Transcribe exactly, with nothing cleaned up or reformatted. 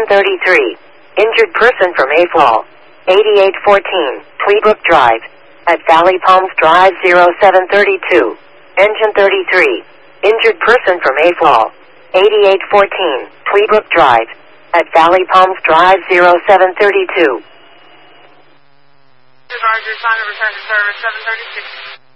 thirty-three. Injured person from A F O L. eighty-eight fourteen, Tweebrook Drive. At Valley Palms Drive zero seven thirty-two. Engine thirty-three. Injured person from A F O L. eighty-eight fourteen, Tweebrook Drive. At Valley Palms Drive zero seven thirty-two. Roger, time to return to service seven thirty-six.